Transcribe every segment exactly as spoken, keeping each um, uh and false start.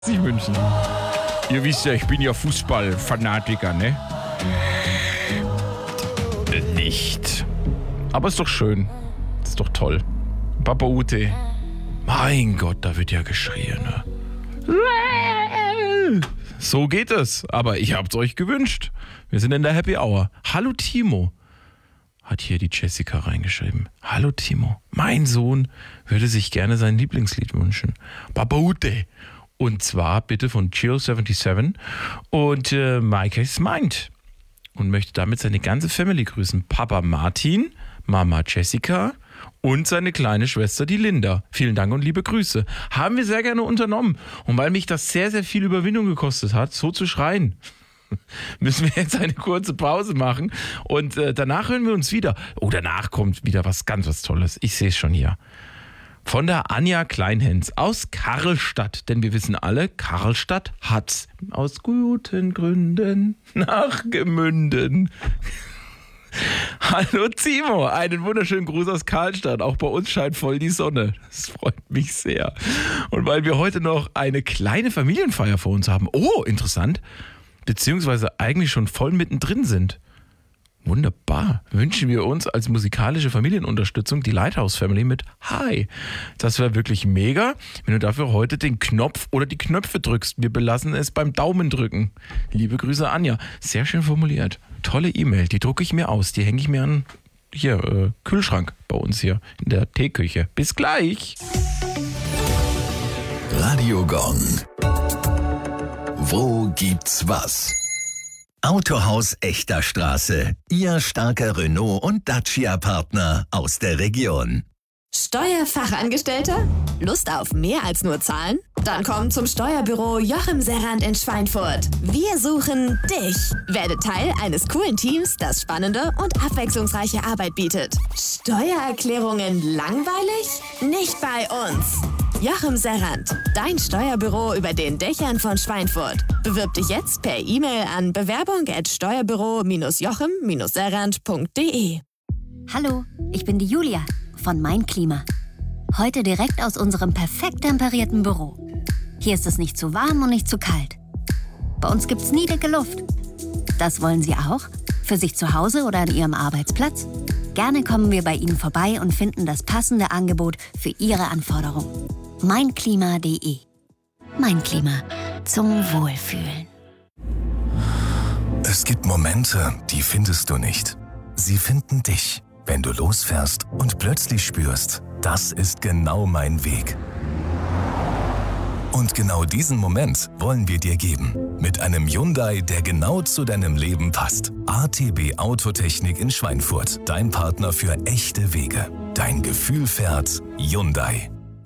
Sie wünschen. Ihr wisst ja, ich bin ja Fußballfanatiker, ne? Nicht. Aber ist doch schön. Ist doch toll. Papa Ute. Mein Gott, da wird ja geschrien, ne? So geht es. Aber ich hab's euch gewünscht. Wir sind in der Happy Hour. Hallo Timo. Hat hier die Jessica reingeschrieben. Hallo Timo. Mein Sohn würde sich gerne sein Lieblingslied wünschen. Papa Ute. Und zwar bitte von Chill siebenundsiebzig und äh, Mike is Mind. Und möchte damit seine ganze Family grüßen. Papa Martin, Mama Jessica und seine kleine Schwester, die Linda. Vielen Dank und liebe Grüße. Haben wir sehr gerne unternommen. Und weil mich das sehr, sehr viel Überwindung gekostet hat, so zu schreien, müssen wir jetzt eine kurze Pause machen. Und äh, danach hören wir uns wieder. Oh, danach kommt wieder was ganz was Tolles. Ich sehe es schon hier. Von der Anja Kleinhens aus Karlstadt. Denn wir wissen alle, Karlstadt hat's aus guten Gründen nachgemünden. Hallo Timo, einen wunderschönen Gruß aus Karlstadt. Auch bei uns scheint voll die Sonne. Das freut mich sehr. Und weil wir heute noch eine kleine Familienfeier vor uns haben. Oh, interessant. Beziehungsweise eigentlich schon voll mittendrin sind. Wunderbar. Wünschen wir uns als musikalische Familienunterstützung die Lighthouse Family mit Hi. Das wäre wirklich mega, wenn du dafür heute den Knopf oder die Knöpfe drückst. Wir belassen es beim Daumendrücken. Liebe Grüße, Anja. Sehr schön formuliert. Tolle E-Mail. Die drucke ich mir aus. Die hänge ich mir an hier äh, Kühlschrank bei uns hier in der Teeküche. Bis gleich. Radio Gong. Wo gibt's was? Autohaus Echter Straße. Ihr starker Renault- und Dacia-Partner aus der Region. Steuerfachangestellter? Lust auf mehr als nur Zahlen? Dann komm zum Steuerbüro Joachim Serrand in Schweinfurt. Wir suchen dich. Werde Teil eines coolen Teams, das spannende und abwechslungsreiche Arbeit bietet. Steuererklärungen langweilig? Nicht bei uns. Joachim Serrand, dein Steuerbüro über den Dächern von Schweinfurt. Bewirb dich jetzt per E-Mail an bewerbung at steuerbüro joachim serrand punkt de. Hallo, ich bin die Julia von Mein Klima. Heute direkt aus unserem perfekt temperierten Büro. Hier ist es nicht zu warm und nicht zu kalt. Bei uns gibt's nie dicke Luft. Das wollen Sie auch? Für sich zu Hause oder an Ihrem Arbeitsplatz? Gerne kommen wir bei Ihnen vorbei und finden das passende Angebot für Ihre Anforderungen. meinklima punkt de. Mein Klima. Zum Wohlfühlen. Es gibt Momente, die findest du nicht. Sie finden dich, wenn du losfährst und plötzlich spürst, das ist genau mein Weg. Und genau diesen Moment wollen wir dir geben. Mit einem Hyundai, der genau zu deinem Leben passt. A T B Autotechnik in Schweinfurt. Dein Partner für echte Wege. Dein Gefühl fährt Hyundai.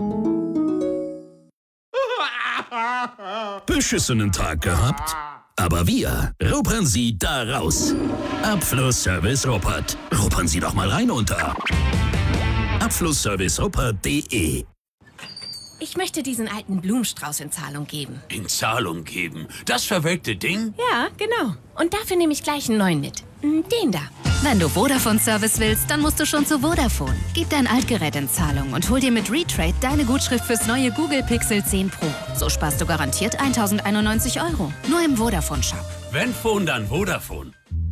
Beschissenen Tag gehabt? Aber wir ruppern Sie da raus. Abflussservice Ruppert. Ruppern Sie doch mal rein unter abflussservice ruppert punkt de. Ich möchte diesen alten Blumenstrauß in Zahlung geben. In Zahlung geben? Das verwelkte Ding? Ja, genau. Und dafür nehme ich gleich einen neuen mit. Den da. Wenn du Vodafone-Service willst, dann musst du schon zu Vodafone. Gib dein Altgerät in Zahlung und hol dir mit Retrade deine Gutschrift fürs neue Google Pixel zehn Pro. So sparst du garantiert tausendeinundneunzig Euro. Nur im Vodafone-Shop. Wenn Phone, dann Vodafone.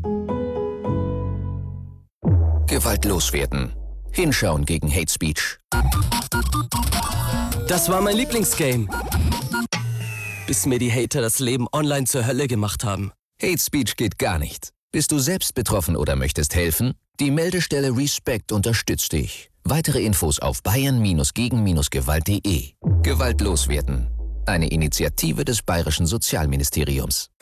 Gewalt loswerden. Hinschauen gegen Hate Speech. Das war mein Lieblingsgame. Bis mir die Hater das Leben online zur Hölle gemacht haben. Hate Speech geht gar nicht. Bist du selbst betroffen oder möchtest helfen? Die Meldestelle Respect unterstützt dich. Weitere Infos auf bayern gegen gewalt punkt de. Gewalt loswerden. Eine Initiative des Bayerischen Sozialministeriums.